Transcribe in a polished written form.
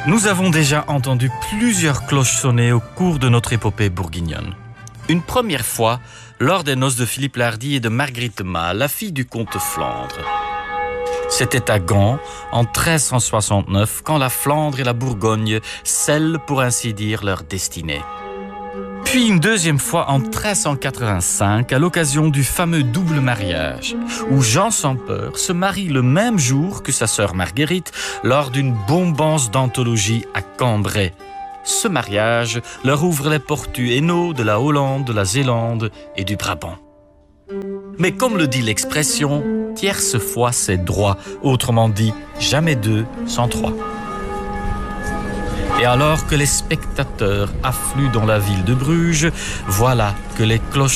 Nous avons déjà entendu plusieurs cloches sonner au cours de notre épopée bourguignonne. Une première fois, lors des noces de Philippe Lardy et de Marguerite Ma, la fille du comte de Flandre. C'était à Gand, en 1369, quand la Flandre et la Bourgogne scellent, pour ainsi dire, leur destinée. Puis une deuxième fois en 1385, à l'occasion du fameux double mariage, où Jean sans peur se marie le même jour que sa sœur Marguerite lors d'une bombance d'anthologie à Cambrai. Ce mariage leur ouvre les portes du Hainaut, de la Hollande, de la Zélande et du Brabant. Mais comme le dit l'expression, tierce fois c'est droit, autrement dit, jamais deux sans trois. Et alors que les spectateurs affluent dans la ville de Bruges, voilà que les cloches